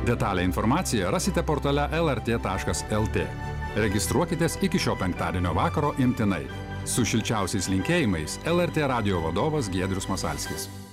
Detalią informaciją rasite portale lrt.lt. Registruokitės iki šio penktadienio vakaro imtinai. Su šilčiausiais linkėjimais LRT radijo vadovas Giedrius Masalskis.